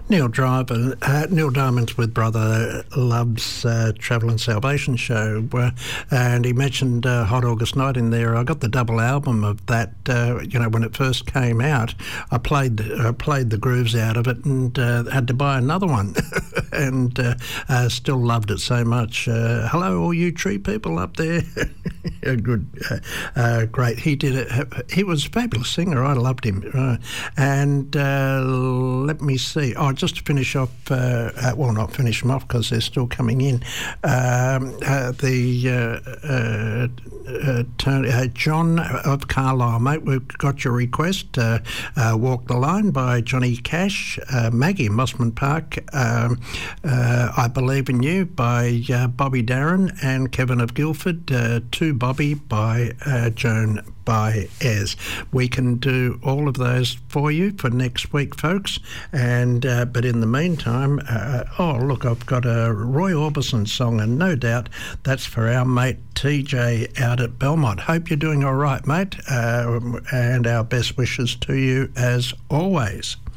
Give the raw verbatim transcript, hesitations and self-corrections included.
Neil Driver, uh, Neil Diamond's with Brother Love's uh, Travel and Salvation show, uh, and he mentioned uh, Hot August Night in there. I got the double album of that. Uh, you know, when it first came out, I played I played the grooves out of it and uh, had to buy another one, and uh, uh, still loved it so much. Uh, hello, all you tree people up there. Good, uh, uh, great. He did it. He was a fabulous singer. I loved him. Uh, and uh, let me see. Oh, just to finish off. Uh, uh, well, not finish them off because they're still coming in. Um, uh, the uh, uh, uh, Tony, uh, John of Carlisle, mate. We've got your request. Uh, uh, Walk the Line by Johnny Cash. Uh, Maggie, Mossman Park. Um, uh, I Believe in You by uh, Bobby Darin and Kevin of Guildford. Uh, To Bobby by uh, Joan Baez. We can do all of those for you for next week, folks. And uh, but in the meantime, uh, oh look, I've got a Roy Orbison song, and no doubt that's for our mate T J out at Belmont. Hope you're doing all right, mate. Uh, and our best wishes to you as always.